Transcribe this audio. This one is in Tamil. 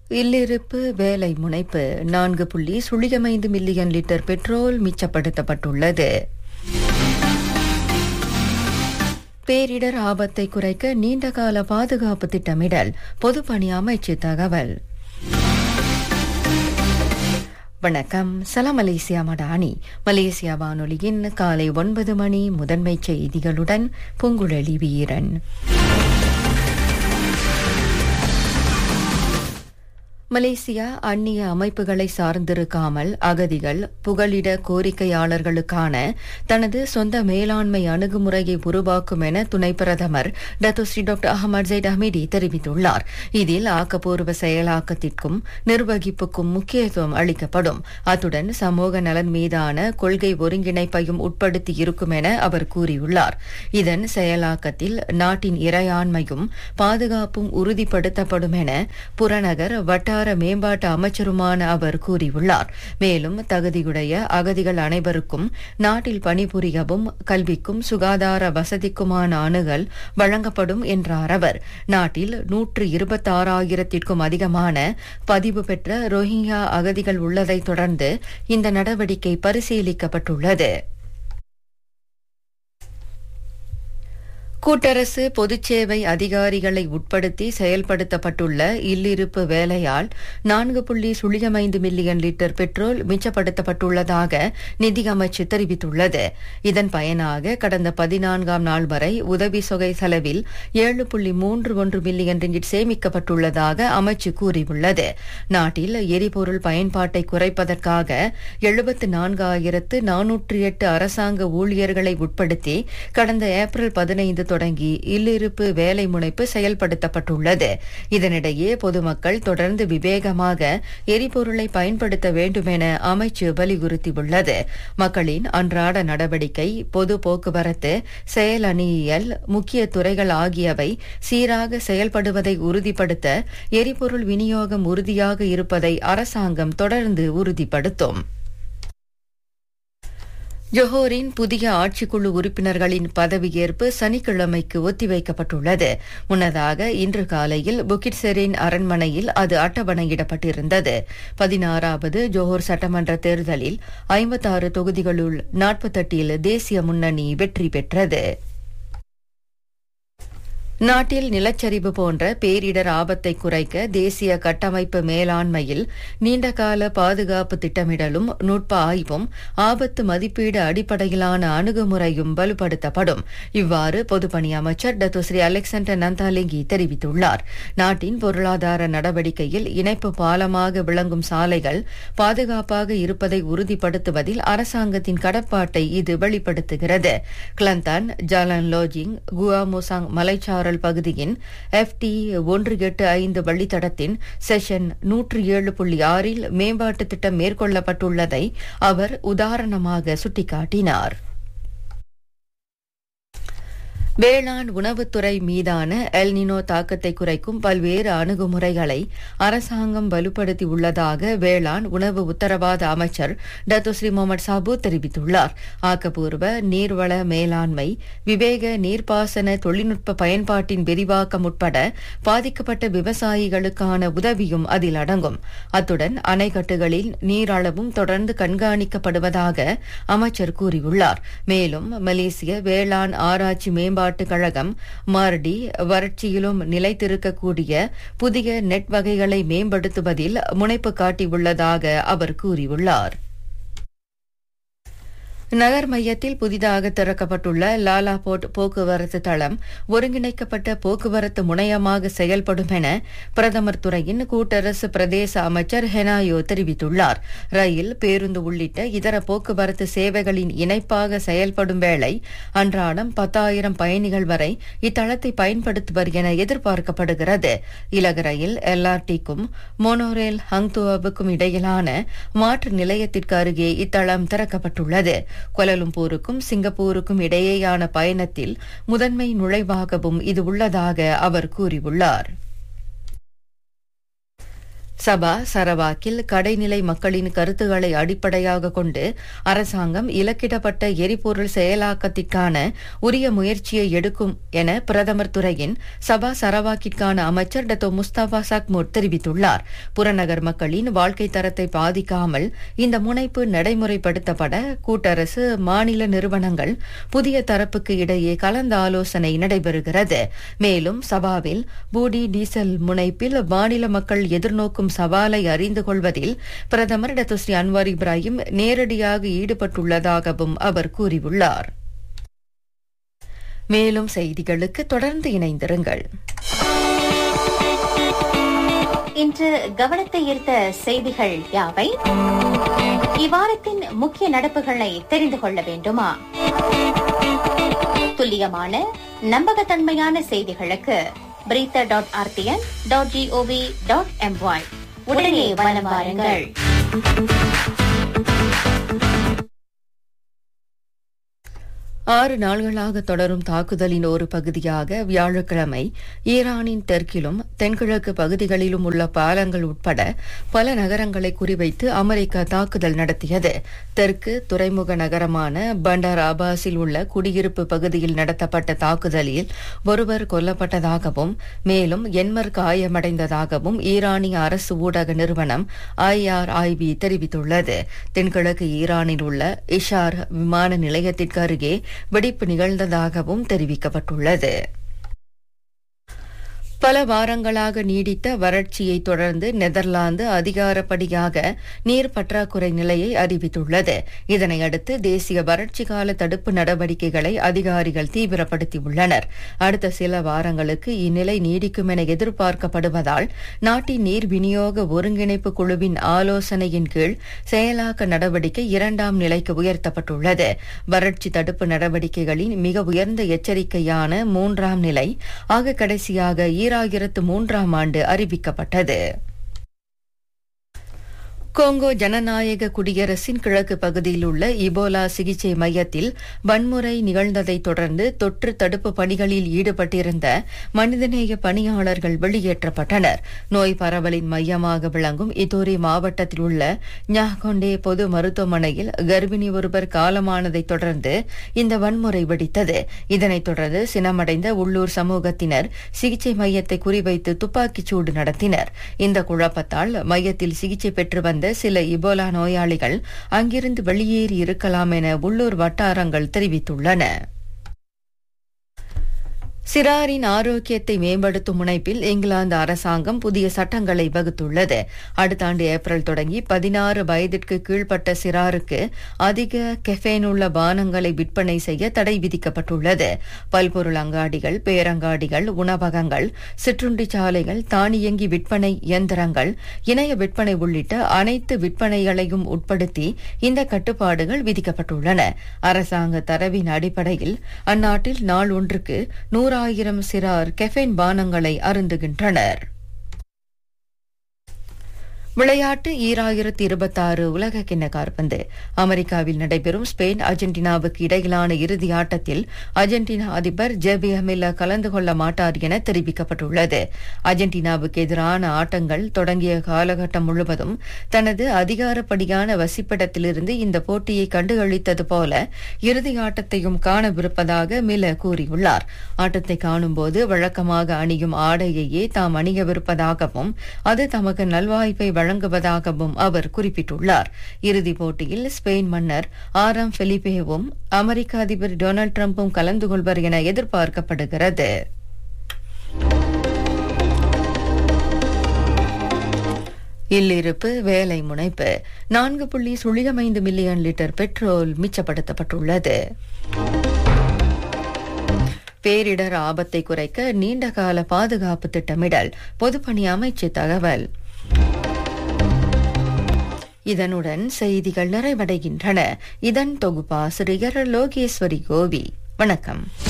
இல்லிருப்பு வேலை முனைப்பு 4.05 மில்லியன் லிட்டர் பெட்ரோல் மிச்சப்படுத்தப்பட்டுள்ளது. பேரிடர் ஆபத்தை குறைக்க நீண்டகால பாதுகாப்பு திட்டமிடல் பொதுப்பணி அமைச்சு தகவல். வணக்கம். சலாம் மலேசியா மடானி. மலேசியா வானொலியின் காலை 9 மணி முதன்மை செய்திகளுடன் பூங்குழலி வீரன். மலேசியா அந்நிய அமைப்புகளை சார்ந்திருக்காமல் அகதிகள் புகலிட கோரிக்கையாளர்களுக்கான தனது சொந்த மேலாண்மை அணுகுமுறையை உருவாக்கும் என துணை பிரதமர் டத்தோஸ்ரீ டாக்டர் அஹமத் ஜைட் அஹ்மதி தெரிவித்துள்ளார். இதில் ஆக்கப்பூர்வ செயலாக்கத்திற்கும் நிர்வகிப்புக்கும் முக்கியத்துவம் அளிக்கப்படும். அத்துடன் சமூக நலன் மீதான கொள்கை ஒருங்கிணைப்பையும் உட்படுத்தி இருக்கும் என அவர் கூறியுள்ளார். இதன் செயலாக்கத்தில் நாட்டின் இறையாண்மையும் பாதுகாப்பும் உறுதிப்படுத்தப்படும் என புறநகர் வட்டார மேம்பாட்டு அமைச்சருமான அவர் கூறியுள்ளார். மேலும் தகுதியுடைய அகதிகள் அனைவருக்கும் நாட்டில் பணிபுரியவும் கல்விக்கும் சுகாதார வசதிக்குமான அணுகல் வழங்கப்படும் என்றார் அவர். நாட்டில் 126,000க்கும் அதிகமான பதிவு பெற்ற ரோஹிங்யா அகதிகள் உள்ளதைத் தொடர்ந்து இந்த நடவடிக்கை பரிசீலிக்கப்பட்டுள்ளது. கூட்டரசு பொதுச்சேவை அதிகாரிகளை உட்படுத்தி செயல்படுத்தப்பட்டுள்ள இல்லிருப்பு வேலையால் 4.05 மில்லியன் லிட்டர் பெட்ரோல் மிச்சப்படுத்தப்பட்டுள்ளதாக நிதி அமைச்சு தெரிவித்துள்ளது. இதன் பயனாக கடந்த 14ஆம் நாள் வரை உதவி தொகை செலவில் 7.31 மில்லியன் ரிங்கிட் சேமிக்கப்பட்டுள்ளதாக அமைச்சு கூறியுள்ளது. நாட்டில் எரிபொருள் பயன்பாட்டை குறைப்பதற்காக 74,408 அரசாங்க ஊழியர்களை உட்படுத்தி கடந்த ஏப்ரல் 15 தொடங்கி இல்லிருப்பு வேலை முனைப்பு செயல்படுத்தப்பட்டுள்ளது. இதனிடையே பொதுமக்கள் தொடர்ந்து விவேகமாக எரிபொருளை பயன்படுத்த வேண்டும் என அமைச்சு வலியுறுத்தியுள்ளது. மக்களின் அன்றாட நடவடிக்கை, பொது போக்குவரத்து, செயலணியியல், முக்கிய துறைகள் ஆகியவை சீராக செயல்படுவதை உறுதிப்படுத்த எரிபொருள் விநியோகம் உறுதியாக இருப்பதை அரசாங்கம் தொடர்ந்து உறுதிப்படுத்தும். ஜொஹோரின் புதிய ஆட்சிக்குழு உறுப்பினர்களின் பதவியேற்பு சனிக்கிழமைக்கு ஒத்திவைக்கப்பட்டுள்ளது. முன்னதாக இன்று காலையில் புக்கிட் செரின் அரண்மனையில் அது அட்டவணையிடப்பட்டிருந்தது. 16வது ஜொஹோர் சட்டமன்ற தேர்தலில் 56 தொகுதிகளுள் 48இல் தேசிய முன்னணி வெற்றி பெற்றது. நாட்டில் நிலச்சரிவு போன்ற பேரிடர் ஆபத்தை குறைக்க தேசிய கட்டமைப்பு மேலாண்மையில் நீண்டகால பாதுகாப்பு திட்டமிடலும் நுட்ப ஆய்வும் ஆபத்து மதிப்பீடு அடிப்படையிலான அணுகுமுறையும் வலுப்படுத்தப்படும். இவ்வாறு பொதுப்பணி அமைச்சர் டத்தோஸ்ரீ அலெக்சாண்டர் நந்தாலிங்கி தெரிவித்துள்ளார். நாட்டின் பொருளாதார நடவடிக்கையில் இணைப்பு பாலமாக விளங்கும் சாலைகள் பாதுகாப்பாக இருப்பதை உறுதிப்படுத்துவதில் அரசாங்கத்தின் கடப்பாட்டை இது வெளிப்படுத்துகிறது. கிளந்தான், ஜாலன் லோஜிங், குவாமோசாங் மலைச்சாரல் பகுதியின் FT 185 வழித்தடத்தின் செஷன் 107.6இல் மேம்பாட்டு திட்டம் மேற்கொள்ளப்பட்டுள்ளதை அவர் உதாரணமாக சுட்டிக்காட்டினார். வேளாண் உணவுத்துறை மீதான எல்னினோ தாக்கத்தை குறைக்கும் பல்வேறு அணுகுமுறைகளை அரசாங்கம் வலுப்படுத்தி உள்ளதாக வேளாண் உணவு உத்தரவாத அமைச்சர் டத்தோஸ்ரீ முகமது சாபு தெரிவித்துள்ளார். ஆக்கப்பூர்வ நீர்வள மேலாண்மை, விவேக நீர்ப்பாசன தொழில்நுட்ப பயன்பாட்டின் விரிவாக்கம் உட்பட பாதிக்கப்பட்ட விவசாயிகளுக்கான உதவியும் அதில் அடங்கும். அத்துடன் அணைக்கட்டுகளில் நீர் அளவும் தொடர்ந்து கண்காணிக்கப்படுவதாக அமைச்சர் கூறியுள்ளார். மேலும் மலேசிய வேளாண் ஆராய்ச்சி மேம்பாட்டு கழகம் மார்டி வறட்சியிலும் நிலைத்திருக்கக்கூடிய புதிய நெட் வகைகளை மேம்படுத்துவதில் முனைப்பு காட்டியுள்ளதாக அவர் கூறியுள்ளார். நகர் மையத்தில் புதிதாக திறக்கப்பட்டுள்ள லாலா போர்ட் போக்குவரத்து தளம் ஒருங்கிணைக்கப்பட்ட போக்குவரத்து முனையமாக செயல்படும் என பிரதமர் துறையின் கூட்டரசு பிரதேச அமைச்சர் ஹெனாயோ தெரிவித்துள்ளார். ரயில், பேருந்து உள்ளிட்ட இதர போக்குவரத்து சேவைகளின் இணைப்பாக செயல்படும் வேளை அன்றாடம் 10,000 பயணிகள் வரை இத்தளத்தை பயன்படுத்துவர் என எதிர்பார்க்கப்படுகிறது. இலகு ரயில் LRTக்கும் மோனோரேல் ஹங்துவாவுக்கும் இடையிலான மாற்று நிலையத்திற்கு அருகே இத்தளம் திறக்கப்பட்டுள்ளது. கோலாலம்பூருக்கும் சிங்கப்பூருக்கும் இடையேயான பயணத்தில் முதன்மை நுழைவாகவும் இது உள்ளதாக அவர் கூறியுள்ளார். சபா சரவாக்கில் கடைநிலை மக்களின் கருத்துக்களை அடிப்படையாக கொண்டு அரசாங்கம் இலக்கிடப்பட்ட எரிபொருள் செயலாக்கத்திற்கான உரிய முயற்சியை எடுக்கும் என பிரதமர் துறையின் சபா சரவாக்கிற்கான அமைச்சர் டத்தோ முஸ்தபா சக்மூர் தெரிவித்துள்ளார். புறநகர் மக்களின் வாழ்க்கை தரத்தை பாதிக்காமல் இந்த முனைப்பு நடைமுறைப்படுத்தப்பட கூட்டரசு மாநில நிறுவனங்கள் புதிய தரப்புக்கு இடையே கலந்த ஆலோசனை நடைபெறுகிறது. மேலும் சபாவில் பூடி டீசல் முனைப்பில் மாநில மக்கள் எதிர்நோக்கும் சவாலை அறிந்து கொள்வதில் பிரதமர் டத்தோ ஸ்ரீ அன்வார் இப்ராஹிம் நேரடியாக ஈடுபட்டுள்ளதாகவும் அவர் கூறியுள்ளார். மேலும் செய்திகளுக்கு தொடர்ந்து இணைந்திருங்கள். இன்று கவனத்தை ஈர்த்த செய்திகள் யாவை? இவ்வாரத்தின் முக்கிய நடப்புகளை தெரிந்து கொள்ள வேண்டுமா? துல்லியமான நம்பகத்தன்மையான செய்திகளுக்கு brita.rtn.gov.my உடனே வலம் வாருங்கள். 6 நாள்களாக தொடரும் தாக்குதலின் ஒரு பகுதியாக வியாழக்கிழமை ஈரானின் தெற்கிலும் தென்கிழக்கு பகுதிகளிலும் உள்ள பாலங்கள் உட்பட பல நகரங்களை குறிவைத்து அமெரிக்கா தாக்குதல் நடத்தியது. தெற்கு துறைமுக நகரமான பண்டார் அபாஸில் உள்ள குடியிருப்பு பகுதியில் நடத்தப்பட்ட தாக்குதலில் ஒருவர் கொல்லப்பட்டதாகவும் மேலும் 80 காயமடைந்ததாகவும் ஈரானிய அரசு ஊடக நிறுவனம் IRIB தெரிவித்துள்ளது. தென்கிழக்கு ஈரானில் உள்ள இஷார் விமான நிலையத்திற்கு அருகே வெடிப்பு நிகழ்ந்ததாகவும் தெரிவிக்கப்பட்டுள்ளது. பல வாரங்களாக நீடித்த வறட்சியை தொடர்ந்து நெதர்லாந்து அதிகாரப்படியாக நீர் பற்றாக்குறை நிலையை அறிவித்துள்ளது. இதனையடுத்து தேசிய வறட்சி கால தடுப்பு நடவடிக்கைகளை அதிகாரிகள் தீவிரப்படுத்தியுள்ளனர். அடுத்த சில வாரங்களுக்கு இந்நிலை நீடிக்கும் என எதிர்பார்க்கப்படுவதால் நாட்டின் நீர் விநியோக ஒருங்கிணைப்பு குழுவின் ஆலோசனையின் கீழ் செயலாக்க நடவடிக்கை 2ஆம் நிலைக்கு உயர்த்தப்பட்டுள்ளது. வறட்சி தடுப்பு நடவடிக்கைகளின் மிக உயர்ந்த எச்சரிக்கையான 3ஆம் நிலை ஆக கடைசியாக 2003ஆம் ஆண்டு அறிவிக்கப்பட்டது. கோங்கோ ஜனநாயக குடியரசின் கிழக்கு பகுதியில் உள்ள இபோலா சிகிச்சை மையத்தில் வன்முறை நிகழ்ந்ததைத் தொடர்ந்து தொற்று தடுப்பு பணிகளில் ஈடுபட்டிருந்த மனிதநேய பணியாளர்கள் வெளியேற்றப்பட்டனர். நோய் பரவலின் மையமாக விளங்கும் இதோரி மாவட்டத்தில் உள்ள ஞாகொண்டே பொது மருத்துவமனையில் கர்ப்பிணி ஒருவர் காலமானதைத் தொடர்ந்து இந்த வன்முறை வெடித்தது. இதனைத் தொடர்ந்து சினமடைந்த உள்ளூர் சமூகத்தினர் சிகிச்சை மையத்தை குறிவைத்து துப்பாக்கிச் சூடு நடத்தினர். இந்த குழப்பத்தால் மையத்தில் சிகிச்சை பெற்று வந்த சில இபோலா நோயாளிகள் அங்கிருந்து வெளியேறி இருக்கலாம் என உள்ளூர் வட்டாரங்கள் தெரிவித்துள்ளன. சிறாரின் ஆரோக்கியத்தை மேம்படுத்தும் முனைப்பில் இங்கிலாந்து அரசாங்கம் புதிய சட்டங்களை வகுத்துள்ளது. அடுத்த ஆண்டு ஏப்ரல் தொடங்கி 16 வயதிற்கு கீழ்ப்பட்ட சிறாருக்கு அதிக கெஃபேன் உள்ள பானங்களை விற்பனை செய்ய தடை விதிக்கப்பட்டுள்ளது. பல்பொருள் அங்காடிகள், பேரங்காடிகள், உணவகங்கள், சிற்றுண்டி சாலைகள், தானியங்கி விற்பனை இயந்திரங்கள், இணைய விற்பனை உள்ளிட்ட அனைத்து விற்பனைகளையும் உட்படுத்தி இந்த கட்டுப்பாடுகள் விதிக்கப்பட்டுள்ளன. அரசாங்க தரவின் அடிப்படையில் அந்நாட்டில் நாள் ஒன்றுக்கு 100,000 சிறார் கெஃபேன் பானங்களை அருந்துகின்றனர். விளையாட்டு 2026 உலக கிண்ண காற்பந்து. அமெரிக்காவில் நடைபெறும் ஸ்பெயின் அர்ஜென்டினாவுக்கு இடையிலான இறுதி ஆட்டத்தில் அர்ஜென்டினா அதிபர் ஜெபி அமிலா கலந்து கொள்ள மாட்டார் என தெரிவிக்கப்பட்டுள்ளது. அர்ஜென்டினாவுக்கு எதிரான ஆட்டங்கள் தொடங்கிய காலகட்டம் முழுவதும் தனது அதிகாரப்படியான வசிப்பிடத்திலிருந்து இந்த போட்டியை கண்டுகளித்தது போல இறுதி ஆட்டத்தையும் காணவிருப்பதாக மில கூறியுள்ளார். ஆட்டத்தை காணும்போது வழக்கமாக அணியும் ஆடையையே தாம் அணியவிருப்பதாகவும் அது தமக்கு நல்வாய்ப்பை வழங்குவதாகவும் அவர் குறிப்பிட்டுள்ளார். இறுதிப் போட்டியில் ஸ்பெயின் மன்னர் 6ஆம் ஃபெலிப்பேவும் அமெரிக்க அதிபர் டொனால்டு டிரம்பும் கலந்து கொள்வர் என எதிர்பார்க்கப்படுகிறது. இல்லிருப்பு வேலை முனைப்பு 4.05 மில்லியன் லிட்டர் பெட்ரோல் மிச்சப்படுத்தப்பட்டுள்ளது. பேரிடர் ஆபத்தை குறைக்க நீண்டகால பாதுகாப்பு திட்டமிடல் பொதுப்பணி அமைச்சு தகவல். இதனுடன் செய்திகள் நிறைவடைகின்றன. இதன் தொகுப்பாசிரியர் லோகேஸ்வரி கோவி. வணக்கம்.